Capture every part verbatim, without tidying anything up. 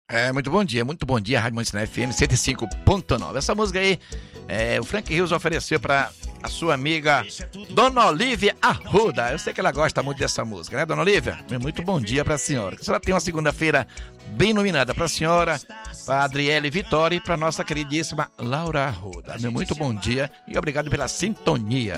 É, muito bom dia, muito bom dia, Rádio Mantina F M cento e cinco ponto nove. Essa música aí, é, o Frank Rios ofereceu pra a sua amiga Dona Olívia Arruda. Eu sei que ela gosta muito dessa música, né, Dona Olívia? Muito bom dia pra senhora. Que a senhora tem uma segunda-feira bem iluminada pra senhora, pra Adriele Vitória e pra nossa queridíssima Laura Arruda. Meu muito bom dia e obrigado pela sintonia.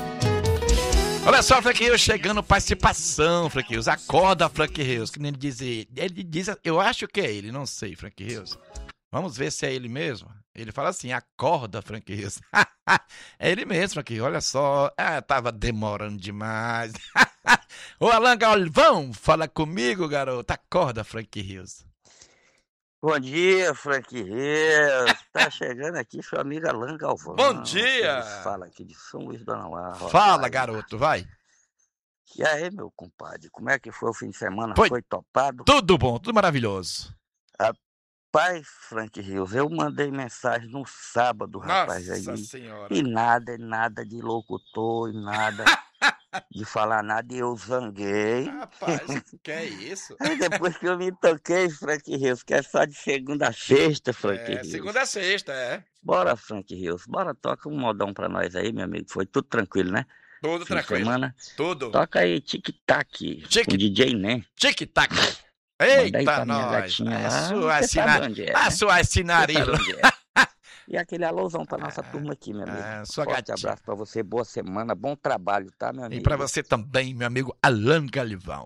Olha só, Frank Rios chegando, participação, Frank Rios. Acorda, Frank Rios, que nem ele diz. Ele diz, eu acho que é ele, não sei, Frank Rios. Vamos ver se é ele mesmo. Ele fala assim, acorda, Frank Rios. É ele mesmo, Frank Rios, olha só. Ah, tava demorando demais. Ô, Alan Galvão, fala comigo, garoto. Acorda, Frank Rios. Bom dia, Frank Rios. Tá chegando aqui sua amiga Alan Galvão. Bom dia! Fala aqui de São Luís do Anauá. Fala, garoto, vai. E aí, meu compadre, como é que foi o fim de semana? Foi, foi topado? Tudo bom, tudo maravilhoso. Rapaz, Frank Rios, eu mandei mensagem no sábado, rapaz. Nossa aí, senhora. E nada, nada de locutor, e nada de falar nada, e eu zanguei. Rapaz, que é isso? Aí depois que eu me toquei, Frank Rios, que é só de segunda a sexta, Frank É, Rios. segunda a sexta, é. Bora, Frank Rios, bora, toca um modão pra nós aí, meu amigo. Foi tudo tranquilo, né? Tudo Fim de tranquilo. semana. Tudo. Toca aí, tic-tac, Tic- com D J Né. Tic-tac. Manda aí Eita, pra minha nós. gatinha É lá. sua Você assina... sabe onde é, A né? sua Você sabe assinarila. onde é. E aquele alôzão pra nossa turma aqui, meu amigo. É, sua Forte gatinha. abraço pra você, boa semana, bom trabalho, tá, meu amigo? E pra você também, meu amigo Alan Galvão.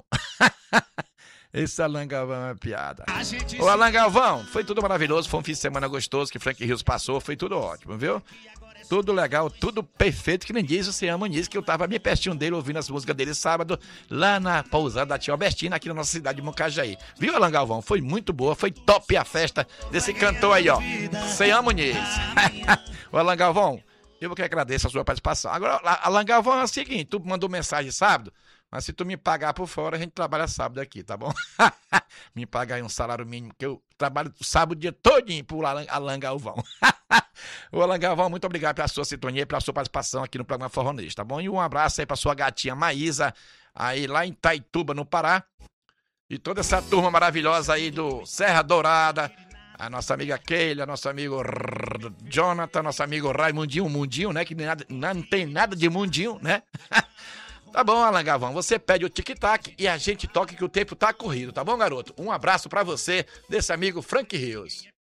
Esse Alan Galvão é uma piada. Ô, Alan Galvão, foi tudo maravilhoso, foi um fim de semana gostoso que Frank Rios passou, foi tudo ótimo, viu? Tudo legal, tudo perfeito, que nem diz o Senhor Muniz, que eu tava bem pertinho dele, ouvindo as músicas dele sábado, lá na pousada da tia Albertina, aqui na nossa cidade de Moncajaí. Viu, Alan Galvão? Foi muito boa, foi top a festa desse cantor aí, ó, Senhor Muniz. Ô, Alan Galvão, eu que agradeço a sua participação. Agora, Alan Galvão, é o seguinte, tu mandou mensagem sábado, mas se tu me pagar por fora, a gente trabalha sábado aqui, tá bom? Me paga aí um salário mínimo, que eu trabalho sábado o dia todinho pro Alan, Alan Galvão. Ô, Alan Galvão, muito obrigado pela sua sintonia e pela sua participação aqui no programa Forronês, tá bom? E um abraço aí pra sua gatinha Maísa, aí lá em Itaituba, no Pará. E toda essa turma maravilhosa aí do Serra Dourada, a nossa amiga Keila, nosso amigo R- Jonathan, nosso amigo Raimundinho, Mundinho, né? Que nem nada, não tem nada de Mundinho, né? Tá bom, Alan Galvão, você pede o tic-tac e a gente toca que o tempo tá corrido, tá bom, garoto? Um abraço pra você, desse amigo Frank Rios.